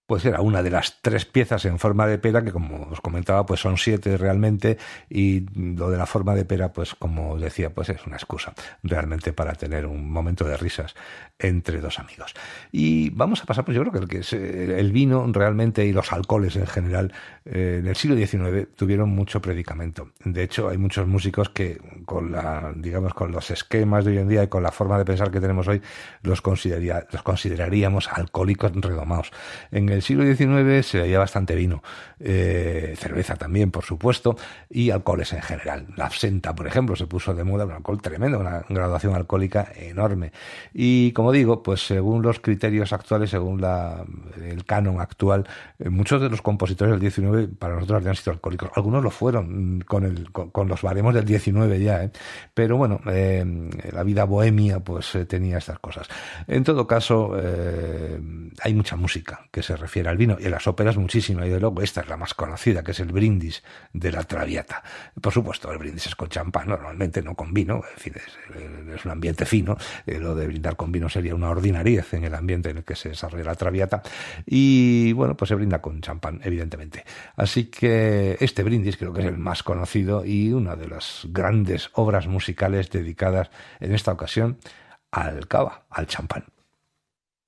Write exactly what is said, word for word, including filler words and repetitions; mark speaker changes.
Speaker 1: pues era una de las tres piezas en forma de pera, que como os comentaba, pues son siete realmente, y lo de la forma de pera, pues como decía, pues es una excusa realmente para tener un momento de risas entre dos amigos. Y vamos a pasar, pues yo creo que el, que es el vino realmente y los alcoholes en general, eh, en el siglo diecinueve tuvieron mucho predicamento. De hecho, hay muchos músicos que con la, digamos, con los esquemas de hoy en día y con la forma de pensar que tenemos hoy, los, consideraría, los consideraríamos alcohólicos redomados. En el siglo diecinueve se veía bastante vino, eh, cerveza también, por supuesto, y alcoholes en general. La absenta, por ejemplo, se puso de moda, un alcohol tremendo, una graduación alcohólica enorme. Y como digo, pues según los criterios actuales, según la, el canon actual, eh, muchos de los compositores del diecinueve para nosotros habían sido alcohólicos. Algunos lo fueron con, el, con, con los baremos del diecinueve ya, ¿eh? Pero bueno, eh, la vida bohemia pues eh, tenía estas cosas. En todo caso, eh, hay mucha música que se refiere al vino, y en las óperas muchísima, y de luego esta es la más conocida, que es el brindis de la Traviata. Por supuesto, el brindis es con champán, normalmente no con vino, en fin, es, es un ambiente fino, eh, lo de brindar con vino sería una ordinariez en el ambiente en el que se desarrolla la Traviata, y bueno, pues se brinda con champán, evidentemente. Así que este brindis creo que es el más conocido y una de las grandes obras musicales dedicadas en esta ocasión al cava, al champán.